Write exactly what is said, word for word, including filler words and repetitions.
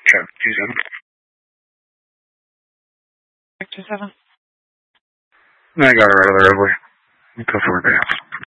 Check two seven. Check two seven. I got her out of the roadway. Go for it, man.